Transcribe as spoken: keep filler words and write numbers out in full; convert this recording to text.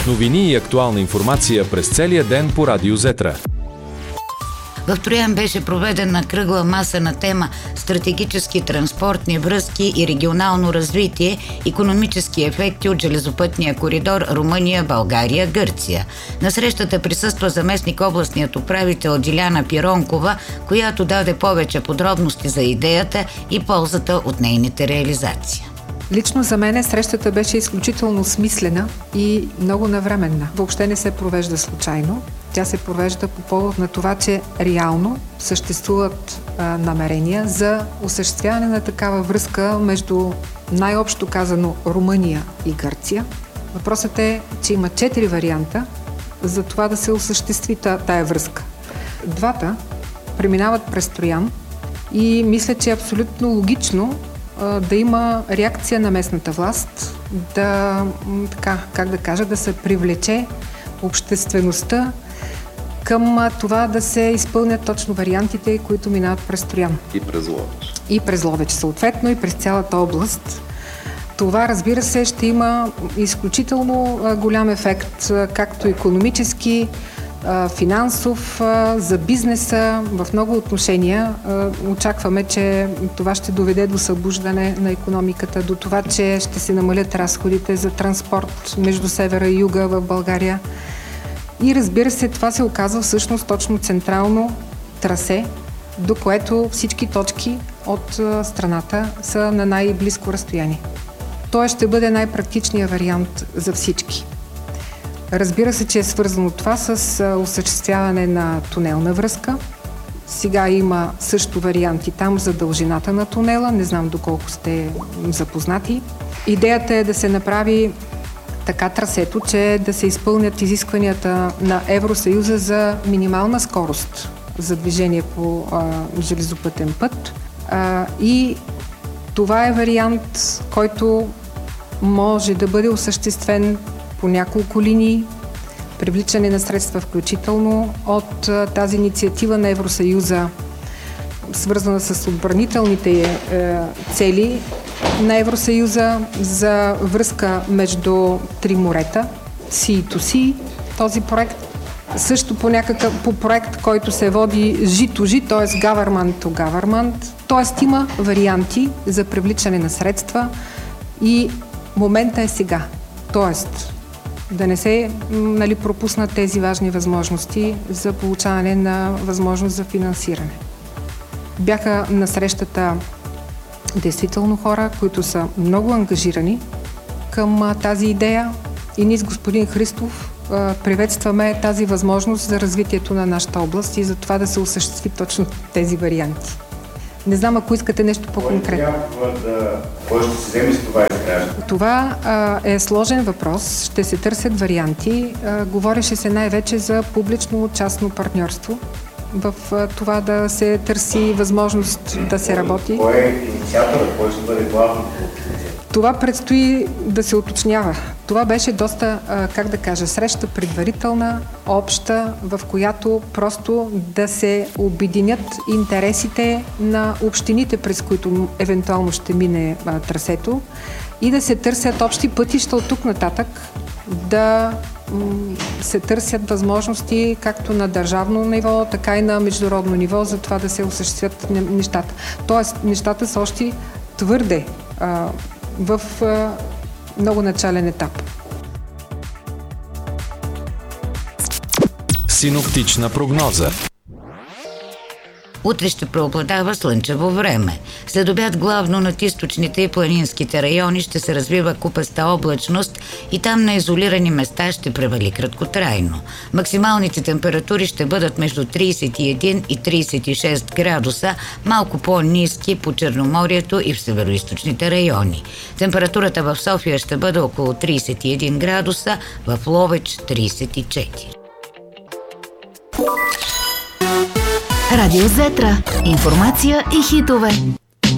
Новини и актуална информация през целия ден по Радио Зетра. В Троян беше проведена кръгла маса на тема стратегически транспортни връзки и регионално развитие, икономически ефекти от железопътния коридор Румъния-България-Гърция. На срещата присъства заместник областният управител Диляна Пиронкова, която даде повече подробности за идеята и ползата от нейните реализации. Лично за мен срещата беше изключително смислена и много навременна. Въобще не се провежда случайно. Тя се провежда по повод на това, че реално съществуват а, намерения за осъществяване на такава връзка между, най-общо казано, Румъния и Гърция. Въпросът е, че има четири варианта за това да се осъществи тая връзка. Двата преминават през Троян и мисля, че е абсолютно логично да има реакция на местната власт, да, така, как да кажа, да се привлече обществеността към това да се изпълнят точно вариантите, които минават през Троян. И през Ловеч. И през Ловеч, съответно, и през цялата област. Това, разбира се, ще има изключително голям ефект, както икономически, финансов, за бизнеса, в много отношения. Очакваме, че това ще доведе до събуждане на икономиката, до това, че ще се намалят разходите за транспорт между севера и юга в България. И разбира се, това се оказва всъщност точно централно трасе, до което всички точки от страната са на най-близко разстояние. Той ще бъде най-практичният вариант за всички. Разбира се, че е свързано това с осъществяване на тунелна връзка. Сега има също варианти там за дължината на тунела. Не знам доколко сте запознати. Идеята е да се направи така трасето, че да се изпълнят изискванията на Евросъюза за минимална скорост за движение по а, железопътен път. А, и това е вариант, който може да бъде осъществен по няколко линии, привличане на средства включително от а, тази инициатива на Евросъюза, свързана с отбранителните е, цели на Евросъюза за връзка между три морета, Sea to Sea, този проект. Също по някакъв по проект, който се води G to G, т.е. Government to Government. Т.е. има варианти за привличане на средства и момента е сега. Тоест, да не се нали, пропуснат тези важни възможности за получаване на възможност за финансиране. Бяха на срещата действително хора, които са много ангажирани към а, тази идея и ние с господин Христов а, приветстваме тази възможност за развитието на нашата област и за това да се осъществи точно тези варианти. Не знам, ако искате нещо по-конкретно. Кой трябва да... Кой ще се вземе с това изграждане? Това а, е сложен въпрос. Ще се търсят варианти. А, говореше се най-вече за публично-частно партньорство. В а, това да се търси възможност да се работи. Кой е инициаторът? Кой ще бъде главно? Това предстои да се уточнява. Това беше доста, а, как да кажа, среща предварителна, обща, в която просто да се обединят интересите на общините, през които евентуално ще мине а, трасето и да се търсят общи пътища от тук нататък, да м- се търсят възможности както на държавно ниво, така и на международно ниво, за това да се осъществят нещата. Тоест, нещата са още твърде а, в а, много начален етап. Синоптична прогноза. Утре ще преобладава слънчево време. След обяд главно над източните и планинските райони ще се развива купаста облачност и там на изолирани места ще превали краткотрайно. Максималните температури ще бъдат между трийсет и един и трийсет и шест градуса, малко по-ниски по Черноморието и в североизточните райони. Температурата в София ще бъде около трийсет и един градуса, в Ловеч трийсет и четири. Радио Зетра. Информация и хитове.